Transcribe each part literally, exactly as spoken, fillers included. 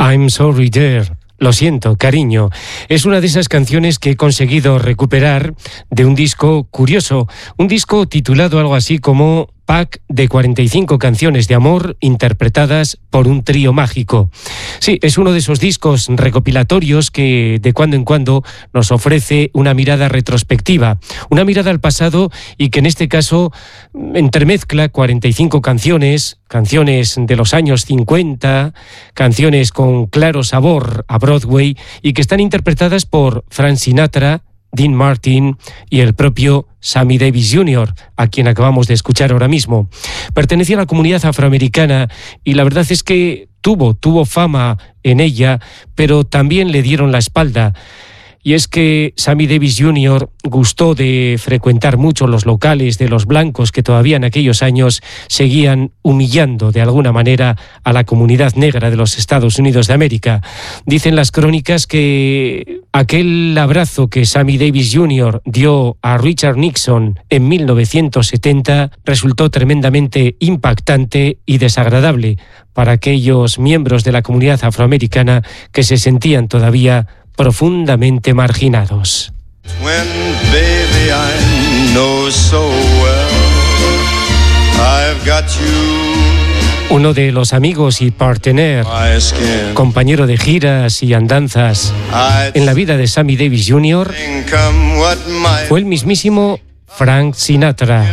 I'm sorry, dear. Lo siento, cariño. Es una de esas canciones que he conseguido recuperar de un disco curioso, un disco titulado algo así como Pack de cuarenta y cinco canciones de amor interpretadas por un trío mágico. Sí, es uno de esos discos recopilatorios que de cuando en cuando nos ofrece una mirada retrospectiva, una mirada al pasado y que en este caso entremezcla cuarenta y cinco canciones, canciones de los años cincuenta, canciones con claro sabor a Broadway y que están interpretadas por Frank Sinatra, Dean Martin y el propio Sammy Davis junior, a quien acabamos de escuchar ahora mismo. Pertenecía a la comunidad afroamericana y la verdad es que tuvo, tuvo fama en ella, pero también le dieron la espalda. Y es que Sammy Davis junior gustó de frecuentar mucho los locales de los blancos que todavía en aquellos años seguían humillando de alguna manera a la comunidad negra de los Estados Unidos de América. Dicen las crónicas que aquel abrazo que Sammy Davis junior dio a Richard Nixon en mil novecientos setenta resultó tremendamente impactante y desagradable para aquellos miembros de la comunidad afroamericana que se sentían todavía profundamente marginados. When, baby, I know so well, I've got you. Uno de los amigos y partener, compañero de giras y andanzas en la vida de Sammy Davis junior, fue el mismísimo Frank Sinatra.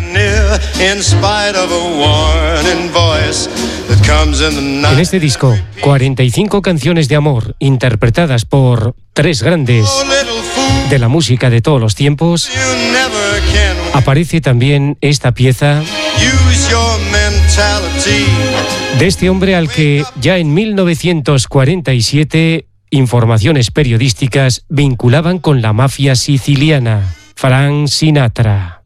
En este disco, cuarenta y cinco canciones de amor interpretadas por tres grandes de la música de todos los tiempos, aparece también esta pieza de este hombre al que ya en mil novecientos cuarenta y siete informaciones periodísticas vinculaban con la mafia siciliana, Frank Sinatra.